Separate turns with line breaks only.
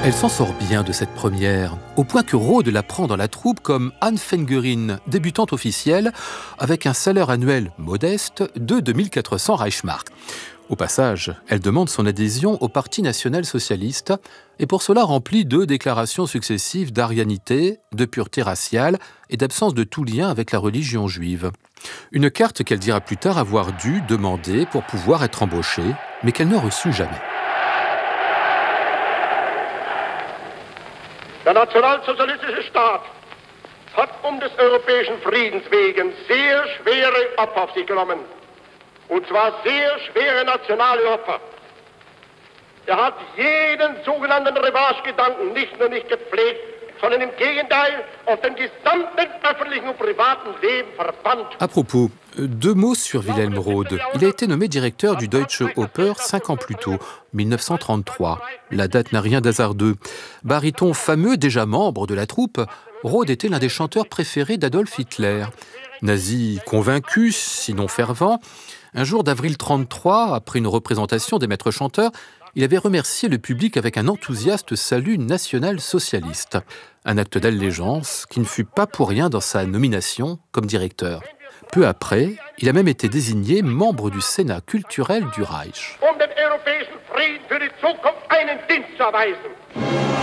Elle s'en sort bien de cette première, au point que Rhode la prend dans la troupe comme Anne Fengerin, débutante officielle, avec un salaire annuel modeste de 2400 Reichsmark. Au passage, elle demande son adhésion au Parti national-socialiste et pour cela remplit 2 déclarations successives d'arianité, de pureté raciale et d'absence de tout lien avec la religion juive. Une carte qu'elle dira plus tard avoir dû demander pour pouvoir être embauchée, mais qu'elle ne reçut jamais.
Der nationalsozialistische Staat hat des europäischen Friedens wegen sehr schwere Opfer auf sich genommen. Und zwar sehr schwere nationale Opfer. Er hat jeden sogenannten Revanche-Gedanken nicht nur nicht gepflegt, sondern im Gegenteil auf dem gesamten öffentlichen und privaten Leben verbannt.
À propos, 2 mots sur Wilhelm Rhode. Il a été nommé directeur du Deutsche Oper 5 ans plus tôt, 1933. La date n'a rien d'hasardeux. Baryton fameux, déjà membre de la troupe, Rhode était l'un des chanteurs préférés d'Adolf Hitler. Nazi convaincu, sinon fervent, un jour d'avril 1933, après une représentation des maîtres chanteurs, il avait remercié le public avec un enthousiaste salut national-socialiste. Un acte d'allégeance qui ne fut pas pour rien dans sa nomination comme directeur. Peu après, il a même été désigné membre du Sénat culturel du Reich.
Den europäischen Frieden für die Zukunft einen Dienst zu erweisen.